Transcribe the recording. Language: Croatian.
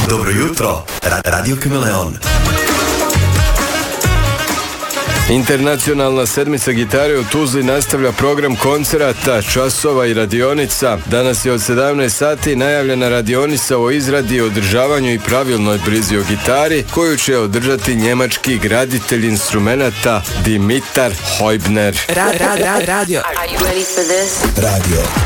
Dobro jutro, Radio Kameleon. Internacionalna sedmica gitare u Tuzli nastavlja program koncerata, časova i radionica. Danas je od 17 sati najavljena radionica o izradi, održavanju i pravilnoj brizi o gitari, koju će održati njemački graditelj instrumenata Dimitar Heubner. Radio. Are you ready for this? Radio